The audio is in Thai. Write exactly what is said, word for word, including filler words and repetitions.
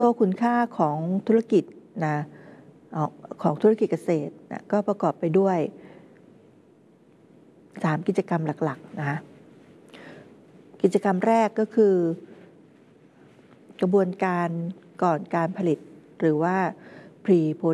ตัวคุณค่าของธุรกิจนะของธุรกิจเกษตรนะก็ประกอบไปด้วยสามกิจกรรมหลักๆนะคะกิจกรรมแรกก็คือกระบวนการก่อนการผลิตหรือว่า pre